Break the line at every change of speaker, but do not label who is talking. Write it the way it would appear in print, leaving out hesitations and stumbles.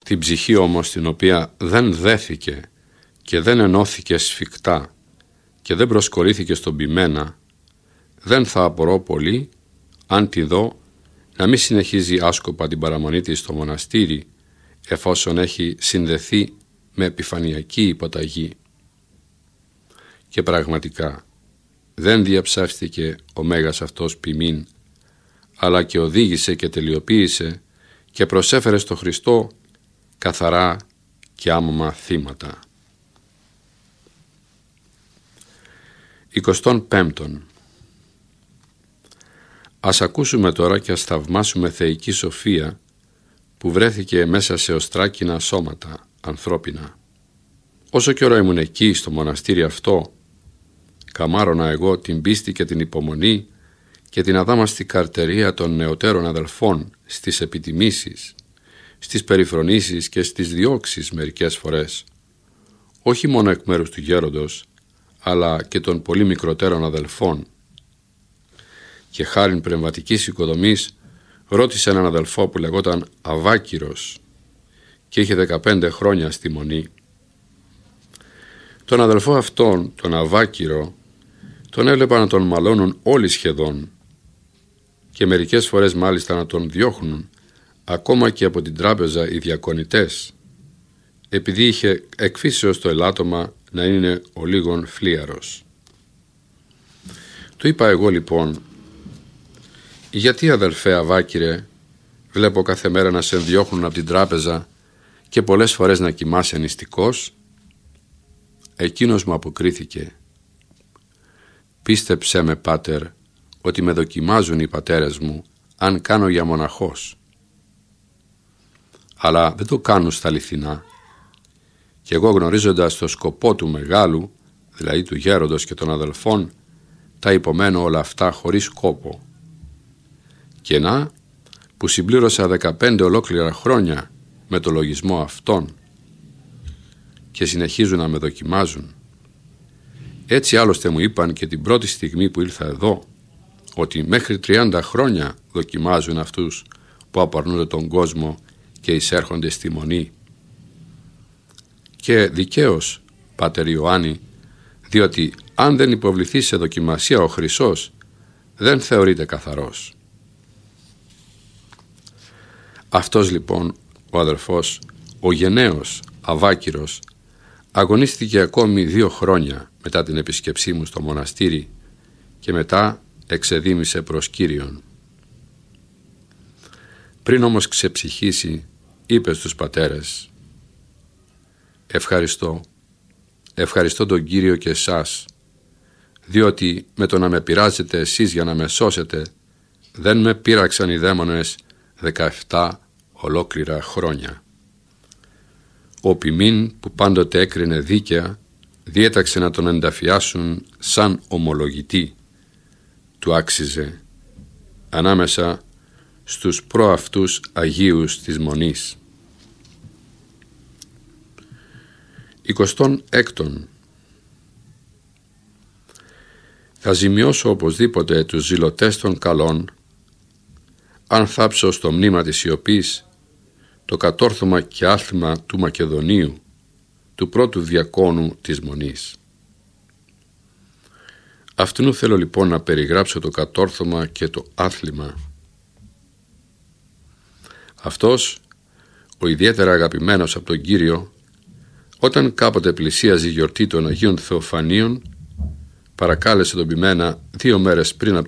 Την ψυχή όμως την οποία δεν δέθηκε και δεν ενώθηκε σφιχτά και δεν προσκολήθηκε στον ποιμένα, δεν θα απορώ πολύ αν τη δω να μην συνεχίζει άσκοπα την παραμονή της στο μοναστήρι, εφόσον έχει συνδεθεί με επιφανειακή υποταγή. Και πραγματικά δεν διαψεύστηκε ο Μέγας αυτός ποιμήν, αλλά και οδήγησε και τελειοποίησε και προσέφερε στο Χριστό καθαρά και άμωμα θύματα. 25. Ας ακούσουμε τώρα και ας θαυμάσουμε θεϊκή σοφία που βρέθηκε μέσα σε οστράκινα σώματα ανθρώπινα. Όσο καιρό ήμουν εκεί στο μοναστήρι αυτό, καμάρωνα εγώ την πίστη και την υπομονή και την αδάμαστη καρτερία των νεωτέρων αδελφών στις επιτιμήσεις, στις περιφρονήσεις και στις διώξεις μερικές φορές, όχι μόνο εκ μέρους του γέροντος, αλλά και των πολύ μικροτέρων αδελφών. Και χάριν πνευματικής οικοδομής ρώτησε έναν αδελφό που λεγόταν Αβάκυρος και είχε 15 χρόνια στη Μονή. Τον αδελφό αυτόν, τον Αβάκυρο, τον έβλεπα να τον μαλώνουν όλοι σχεδόν και μερικές φορές μάλιστα να τον διώχνουν ακόμα και από την τράπεζα οι διακονητές, επειδή είχε εκφύσεως το ελάττωμα να είναι ο λίγον φλίαρος. Του είπα εγώ λοιπόν, γιατί αδελφέ Αβάκυρε, βλέπω κάθε μέρα να σε διώχνουν από την τράπεζα και πολλές φορές να κοιμάσαι νηστικός? Εκείνος μου αποκρίθηκε, πίστεψέ με πάτερ ότι με δοκιμάζουν οι πατέρες μου αν κάνω για μοναχός. Αλλά δεν το κάνουν στα αληθινά. Και εγώ γνωρίζοντας το σκοπό του μεγάλου, δηλαδή του γέροντος και των αδελφών, τα υπομένω όλα αυτά χωρίς κόπο. Και να, που συμπλήρωσα 15 ολόκληρα χρόνια με το λογισμό αυτών και συνεχίζουν να με δοκιμάζουν. Έτσι άλλωστε μου είπαν και την πρώτη στιγμή που ήρθα εδώ, ότι μέχρι 30 χρόνια δοκιμάζουν αυτούς που απαρνούνται τον κόσμο και εισέρχονται στη Μονή. Και δικαίως, Πάτερ Ιωάννη, διότι αν δεν υποβληθεί σε δοκιμασία ο χρυσός, δεν θεωρείται καθαρός. Αυτός λοιπόν ο αδελφός, ο γενναίος Αβάκυρος, αγωνίστηκε ακόμη 2 χρόνια μετά την επισκεψή μου στο μοναστήρι και μετά εξεδίμησε προς Κύριον. Πριν όμως ξεψυχήσει, είπε στους πατέρες, ευχαριστώ τον Κύριο και εσάς, διότι με το να με πειράζετε εσείς για να με σώσετε, δεν με πείραξαν οι δαίμονες 17 ολόκληρα χρόνια. Ο ποιμήν που πάντοτε έκρινε δίκαια, διέταξε να τον ενταφιάσουν σαν ομολογητή. Του άξιζε ανάμεσα στους προαυτούς Αγίους της Μονής. 26. Θα ζημιώσω οπωσδήποτε τους ζηλωτές των καλών, αν θάψω στο μνήμα της σιωπής το κατόρθωμα και άθλημα του Μακεδονίου, του πρώτου διακόνου της Μονής. Αυτού θέλω λοιπόν να περιγράψω το κατόρθωμα και το άθλημα. Αυτός, ο ιδιαίτερα αγαπημένος από τον Κύριο, όταν κάποτε πλησίαζε η γιορτή των Αγίων Θεοφανίων, παρακάλεσε τον ποιμένα 2 μέρες πριν από